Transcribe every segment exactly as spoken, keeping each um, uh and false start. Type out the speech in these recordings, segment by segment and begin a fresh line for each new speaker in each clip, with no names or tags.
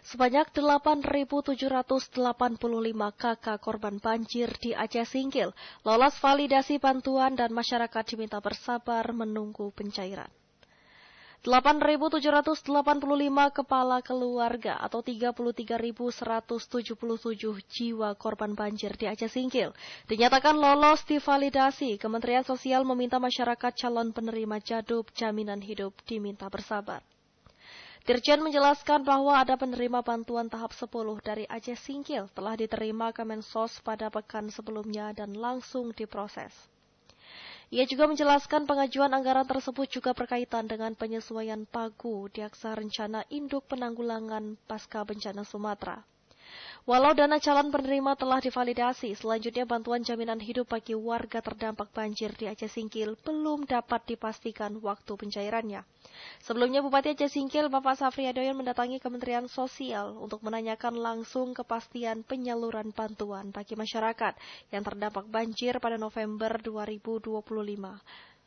Sebanyak delapan ribu tujuh ratus delapan puluh lima kakak korban banjir di Aceh Singkil lolos validasi bantuan dan masyarakat diminta bersabar menunggu pencairan. delapan ribu tujuh ratus delapan puluh lima kepala keluarga atau tiga puluh tiga ribu seratus tujuh puluh tujuh jiwa korban banjir di Aceh Singkil dinyatakan lolos divalidasi. Kementerian Sosial meminta masyarakat calon penerima jadub jaminan hidup diminta bersabar. Dirjen menjelaskan bahwa ada penerima bantuan tahap sepuluh dari Aceh Singkil telah diterima Kemensos pada pekan sebelumnya dan langsung diproses. Ia juga menjelaskan pengajuan anggaran tersebut juga berkaitan dengan penyesuaian pagu di Aksa Rencana Induk Penanggulangan Pasca Bencana Sumatera. Walau dana calon penerima telah divalidasi, selanjutnya bantuan jaminan hidup bagi warga terdampak banjir di Aceh Singkil belum dapat dipastikan waktu pencairannya. Sebelumnya Bupati Aceh Singkil Bapak Safri Adoyon mendatangi Kementerian Sosial untuk menanyakan langsung kepastian penyaluran bantuan bagi masyarakat yang terdampak banjir pada November dua ribu dua puluh lima.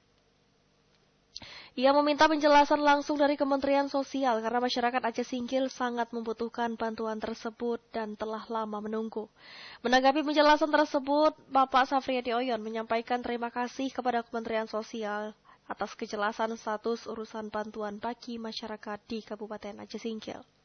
Ia meminta penjelasan langsung dari Kementerian Sosial karena masyarakat Aceh Singkil sangat membutuhkan bantuan tersebut dan telah lama menunggu. Menanggapi penjelasan tersebut, Bapak Safri Adoyon menyampaikan terima kasih kepada Kementerian Sosial atas kejelasan status urusan bantuan bagi masyarakat di Kabupaten Aceh Singkil.